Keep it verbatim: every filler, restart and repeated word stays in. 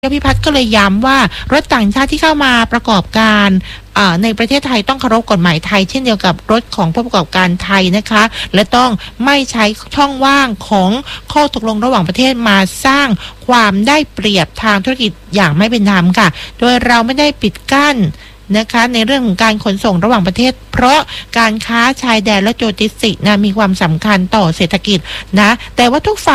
พิพัฒน์ก็เลยย้ำว่ารถต่างชาติที่เข้ามาประกอบการในประเทศไทยต้องเคารพกฎหมายไทยเช่นเดียวกับรถของผู้ประกอบการไทยนะคะและต้องไม่ใช้ช่องว่างของข้อตกลงระหว่างประเทศมาสร้างความได้เปรียบทางธุรกิจอย่างไม่เป็นธรรมค่ะโดยเราไม่ได้ปิดกั้นนะคะในเรื่องของการขนส่งระหว่างประเทศเพราะการค้าชายแดนและโลจิสติกส์นะมีความสำคัญต่อเศรษฐกิจนะแต่ว่าทุกฝ่าย